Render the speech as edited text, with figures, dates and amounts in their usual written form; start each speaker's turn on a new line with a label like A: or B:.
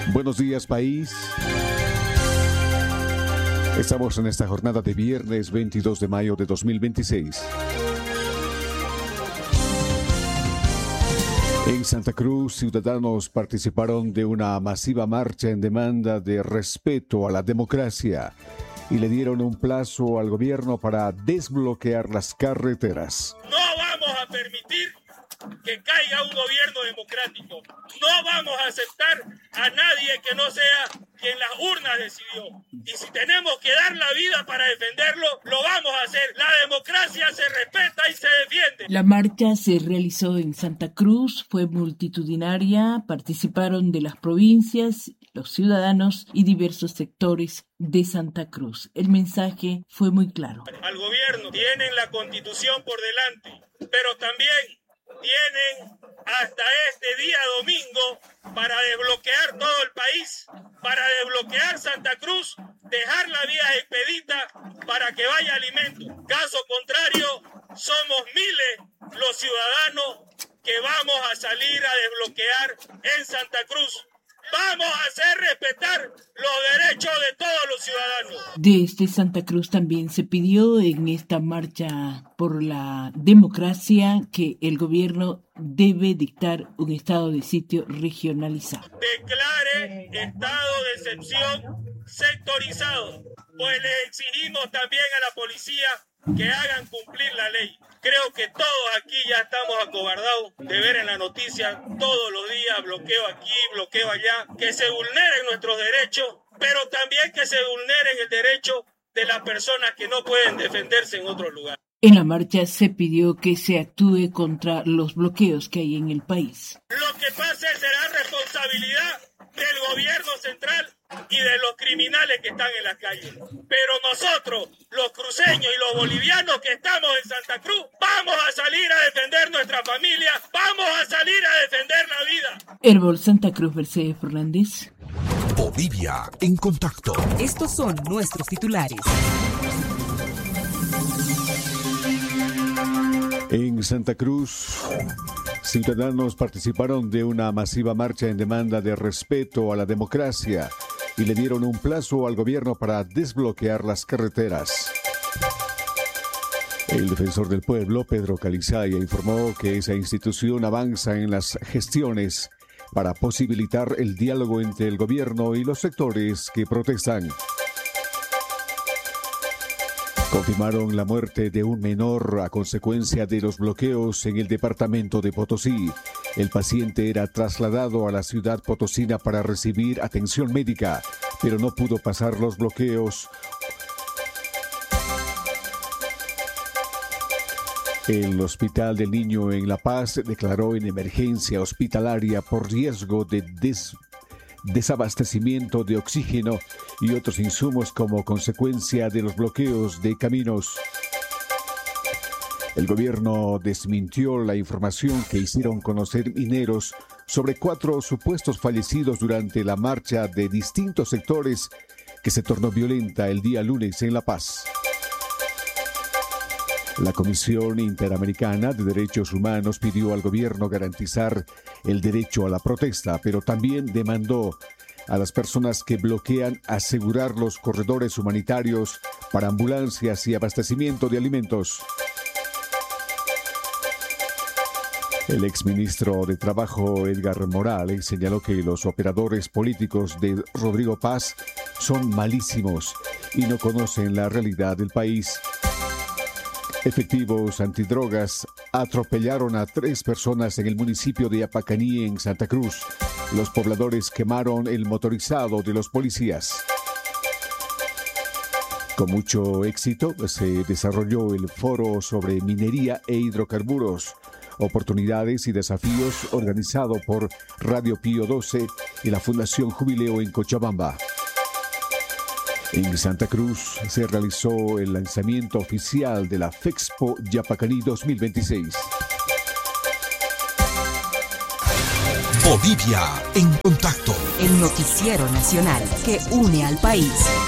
A: Buenos días, país. Estamos en esta jornada de viernes 22 de mayo de 2026. En Santa Cruz, ciudadanos participaron de una masiva marcha en demanda de respeto a la democracia y le dieron un plazo al gobierno para desbloquear las carreteras.
B: No vamos a permitir que caiga un gobierno democrático. No vamos a aceptar a nadie que no sea quien las urnas decidió. Y si tenemos que dar la vida para defenderlo, lo vamos a hacer. La democracia se respeta y se defiende.
C: La marcha se realizó en Santa Cruz, fue multitudinaria, participaron de las provincias, los ciudadanos y diversos sectores de Santa Cruz. El mensaje fue muy claro.
B: Al gobierno tienen la Constitución por delante, pero también tienen hasta este día domingo para desbloquear todo el país, para desbloquear Santa Cruz, dejar la vía expedita para que vaya alimento. Caso contrario, somos miles los ciudadanos que vamos a salir a desbloquear en Santa Cruz. Vamos a hacer respetar los derechos de todos los ciudadanos.
C: Desde Santa Cruz también se pidió en esta marcha por la democracia que el gobierno debe dictar un estado de sitio regionalizado.
B: Declare estado de excepción sectorizado, pues le exigimos también a la policía que hagan cumplir la ley. Creo que todos aquí ya estamos acobardados de ver en la noticia todos los días bloqueo aquí, bloqueo allá, que se vulneren nuestros derechos, pero también que se vulneren el derecho de las personas que no pueden defenderse en otro lugar.
C: En la marcha se pidió que se actúe contra los bloqueos que hay en el país.
B: Lo que pase será responsabilidad del gobierno central y de los criminales que están en las calles. Pero nosotros, los cruceños y los bolivianos que estamos en Santa Cruz, vamos a salir a defender nuestra familia, vamos a salir a defender la vida.
C: Herbol Santa Cruz, Mercedes Fernández.
D: Bolivia en contacto.
E: Estos son nuestros titulares.
A: En Santa Cruz, ciudadanos participaron de una masiva marcha en demanda de respeto a la democracia y le dieron un plazo al gobierno para desbloquear las carreteras. El defensor del pueblo, Pedro Calizaya, informó que esa institución avanza en las gestiones para posibilitar el diálogo entre el gobierno y los sectores que protestan. Confirmaron la muerte de un menor a consecuencia de los bloqueos en el departamento de Potosí. El paciente era trasladado a la ciudad potosina para recibir atención médica, pero no pudo pasar los bloqueos. El Hospital del Niño en La Paz declaró en emergencia hospitalaria por riesgo de desabastecimiento de oxígeno y otros insumos como consecuencia de los bloqueos de caminos. El gobierno desmintió la información que hicieron conocer mineros sobre 4 supuestos fallecidos durante la marcha de distintos sectores que se tornó violenta el día lunes en La Paz. La Comisión Interamericana de Derechos Humanos pidió al gobierno garantizar el derecho a la protesta, pero también demandó a las personas que bloquean asegurar los corredores humanitarios para ambulancias y abastecimiento de alimentos. El exministro de Trabajo, Edgar Morales, señaló que los operadores políticos de Rodrigo Paz son malísimos y no conocen la realidad del país. Efectivos antidrogas atropellaron a 3 personas en el municipio de Apacaní, en Santa Cruz. Los pobladores quemaron el motorizado de los policías. Con mucho éxito se desarrolló el foro sobre minería e hidrocarburos, oportunidades y desafíos, organizado por Radio Pío XII y la Fundación Jubileo en Cochabamba. En Santa Cruz se realizó el lanzamiento oficial de la FEXPO Yapacaní 2026.
D: Bolivia en contacto.
E: El noticiero nacional que une al país.